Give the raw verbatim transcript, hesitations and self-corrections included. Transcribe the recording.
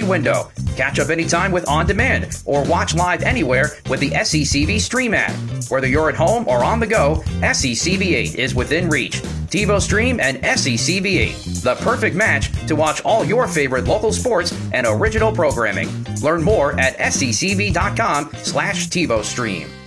window. Catch up anytime with On Demand or watch live anywhere with the S E C V Stream app. Whether you're at home or on the go, S E C V eight is within reach. TiVo Stream and S E C V eight, the perfect match to watch all your favorite local sports and original programming. Learn more at secv.com slash TiVo Stream.